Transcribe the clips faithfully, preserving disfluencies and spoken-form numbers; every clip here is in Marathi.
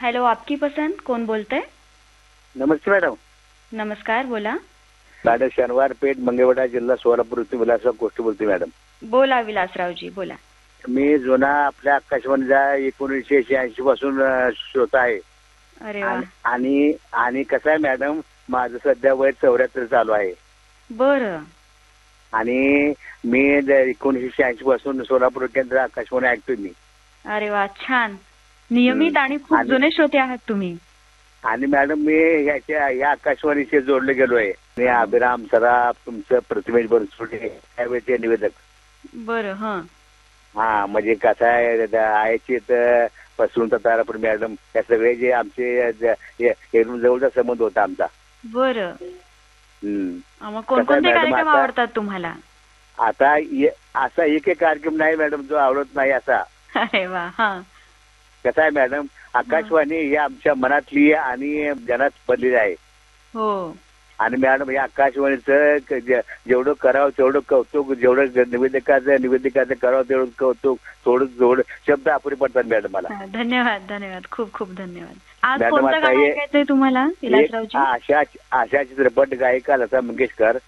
हेलो, आपकी पसंद, कौन बोलते हैं? नमस्ते मॅडम. नमस्कार, बोला. मॅडम शनिवार पेठ मंगळवेढा जिल्हा सोलापूर इथून विलासराव गोष्टी बोलतोय मॅडम. बोला विलासरावजी, बोला. मी जुना आपल्या आकाशवाणीचा एकोणीसशे शहाऐंशी पासून श्रोता आहे. अरे वा. आणि आणि कसं आहे मॅडम, माझं सध्या वय चौऱ्याहत्तर चालू आहे. बरं. आणि मी एकोणीसशे शहाऐंशी पासून सोलापूर केंद्र आकाशवाणी ऐकतोय मी. अरे वा, छान. नियमित आणि खूप जुने श्रोते आहात तुम्ही. आणि मॅडम मी ह्याच्या या आकाशवाणीशी जोडले गेलो आहे. मी अभिराम सराफ, तुमचं प्रतिमेश बनसोडे त्यावेळेचे निवेदक. बरं. हा हा म्हणजे कसं आहे, आयची तर पसरून तारापूर मॅडम या सगळे जे आमचे एकदम जवळचा संबंध होता आमचा. बरं. हम्म. मग कोणकोणते कार्यक्रम आवडतात तुम्हाला? आता असा एक एक कार्यक्रम नाही मॅडम जो आवडत नाही असा. अरे वा. हा कसं आहे मॅडम, आकाशवाणी ही आमच्या मनातली आणि जनात बनलेली आहे. हो. आणि मॅडम या आकाशवाणीचं जेवढं करावं तेवढं कौतुक, जेवढं निवेदकाचं निवेदिकाचं करावं तेवढं कौतुक, थोडं थोडं शब्द अपुरे पडतात मॅडम मला. धन्यवाद, धन्यवाद, खूप खूप धन्यवाद. आज कोणतं गाणं ऐकायचंय तुम्हाला विलासरावजी? आशा आशा चित्रपट गायिका लता मंगेशकर,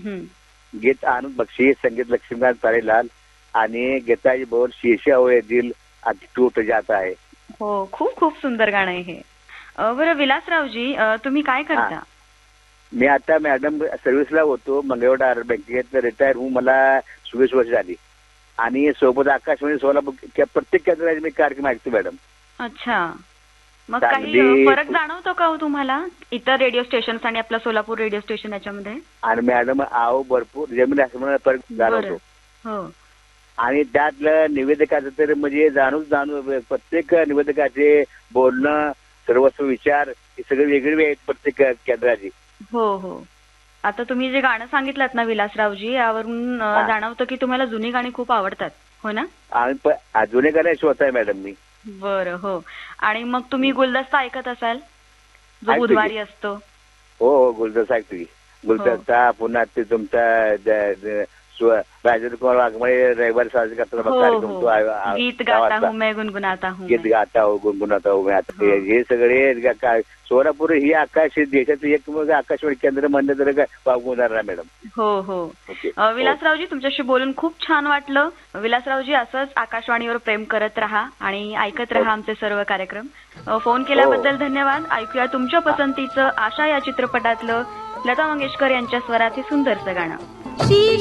गीत आनंद बक्षी, संगीत लक्ष्मीकांत प्यारेलाल आणि गीताजी बोल शीशा हुए दिल आज टूट जाता है. हो, खूप खूप सुंदर गाणं आहे हे. बरं विलासरावजी, तुम्ही काय करता? मी आता मॅडम सर्व्हिसला होतो मंगळवेढा बँकेत, रिटायर होऊन मला चोवीस वर्ष झाली. आणि सोबत आकाशवाणी सोलापूर प्रत्येक केंद्राचे मी कार्यक्रम ऐकतो मॅडम. अच्छा. मग काही फरक जाणवतो का हो तुम्हाला इतर रेडिओ स्टेशन आणि आपलं सोलापूर रेडिओ स्टेशन याच्यामध्ये? आणि मॅडम आहो भरपूर जमीन असं फरक जाणवतो. हो. आणि त्यातलं निवेदकाचं तर म्हणजे जाणून जाणून प्रत्येक निवेदकाचे बोलणं, सर्वस्व विचार हे सगळे वेगळे आहेत प्रत्येक केंद्राची. हो हो. आता तुम्ही जे गाणं सांगितलं ना विलासरावजी, यावरून जाणवतं की तुम्हाला जुनी गाणी खूप आवडतात, हो ना? आणि जुने गाणे श्रोता आहे मॅडम मी. बरं. हो. आणि मग तुम्ही गुलदस्ता ऐकत असाल, जो बुधवारी असतो? हो हो, गुलदस्ता ऐकतो की. गुलदस्ता, पुन्हा ते तुमचा राजेंद्र कुमार वाघमारे रविवारी साजरी करताना कार्यक्रम तो गीत गाता हूं मैं गुनगुनाता हूं, गीत गाता हूं गुनगुनाता हूं मैं. आता हे सगळे सोलापूर ही आकाश देशाचं एक मग आकाशवाणी केंद्र म्हणलं तर काय वागवणार ना मॅडम. हो हो. विलासरावजी, तुमच्याशी बोलून खूप छान वाटलं. विलासरावजी, असंच आकाशवाणीवर प्रेम करत राहा आणि ऐकत राहा आमचे सर्व कार्यक्रम. फोन केल्याबद्दल धन्यवाद. ऐकूया तुमच्या पसंतीचं आशा या चित्रपटातलं लता मंगेशकर यांच्या स्वरात हे सुंदरसं गाणं.